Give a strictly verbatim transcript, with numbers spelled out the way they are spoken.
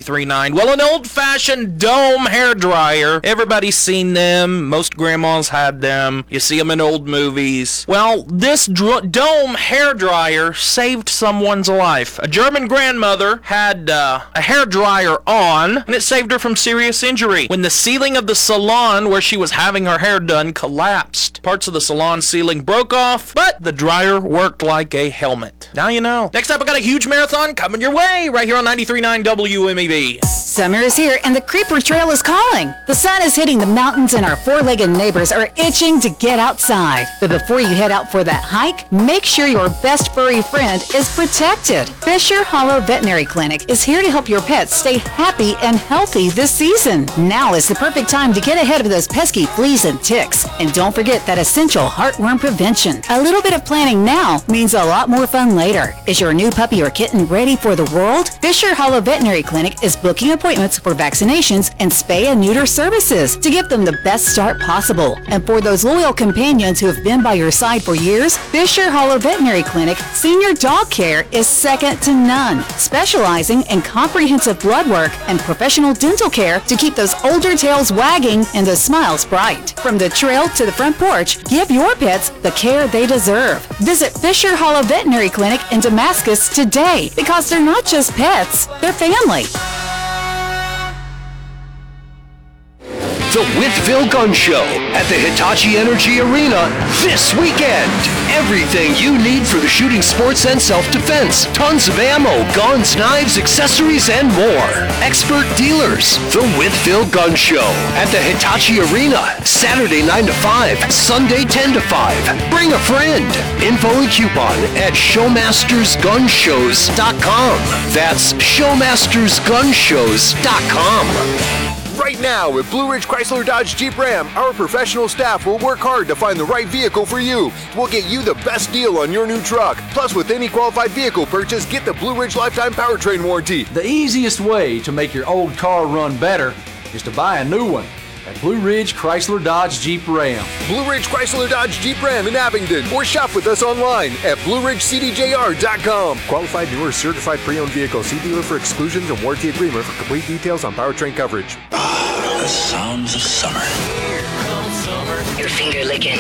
ninety-three point nine. Well, an old-fashioned dome hairdryer. Everybody's seen them. Most grandmas had them. You see them in old movies. Well, this dr- dome hairdryer saved someone's life. A German grandmother had uh, a hairdryer on, and it saved her from serious injury when the ceiling of the salon where she was having her hair done collapsed. Parts of the salon ceiling broke off, but the dryer worked like a helmet. Now you know. Next up, I got a huge marathon coming your way right here on ninety-three point nine W M E B. Summer is here and the Creeper Trail is calling. The sun is hitting the mountains and our four-legged neighbors are itching to get outside. But before you head out for that hike, make sure your best furry friend is protected. Fisher Hollow Veterinary Clinic is here to help your pets stay happy and healthy this season. Now is the perfect time to get ahead of those pesky fleas and ticks. And don't forget that essential heartworm prevention. A little bit of planning now means a lot more fun later. Is your new puppy or kitten ready for the world? Fisher Hollow Veterinary Clinic is booking appointments for vaccinations and spay and neuter services to give them the best start possible. And for those loyal companions who have been by your side for years, Fisher Hollow Veterinary Clinic Senior Dog Care is second to none, specializing in comprehensive blood work and professional dental care to keep those older tails wagging and those smiles bright. From the trail to the front porch, give your pets the care they deserve. Visit Fisher Hollow Veterinary Clinic in Damascus today because they're not just pets, they're family. The Whitville Gun Show at the Hitachi Energy Arena this weekend. Everything you need for the shooting sports and self-defense. Tons of ammo, guns, knives, accessories, and more. Expert dealers. The Whitville Gun Show at the Hitachi Arena. Saturday nine to five, Sunday ten to five. Bring a friend. Info and coupon at showmasters gun shows dot com. That's showmasters gun shows dot com. Right now at Blue Ridge Chrysler Dodge Jeep Ram, our professional staff will work hard to find the right vehicle for you. We'll get you the best deal on your new truck. Plus, with any qualified vehicle purchase, get the Blue Ridge Lifetime Powertrain Warranty. The easiest way to make your old car run better is to buy a new one at Blue Ridge Chrysler Dodge Jeep Ram. Blue Ridge Chrysler Dodge Jeep Ram in Abingdon, or shop with us online at blue ridge c d j r dot com. Qualified newer certified pre-owned vehicle. See dealer for exclusions and warranty agreement for complete details on powertrain coverage. The sounds of summer. Your finger licking.